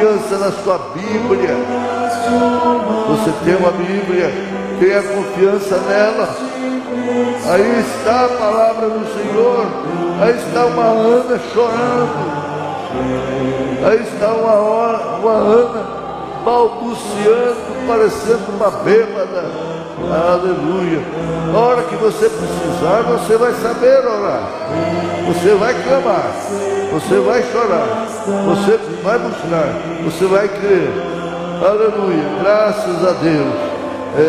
confiança na sua Bíblia. Você tem uma Bíblia, tenha confiança nela. Aí está a palavra do Senhor. Aí está uma Ana chorando. Aí está uma Ana balbuciando, parecendo uma bêbada. Aleluia. Na hora que você precisar, você vai saber orar. Você vai clamar. Você vai chorar. Você vai buscar. Você vai crer. Aleluia. Graças a Deus.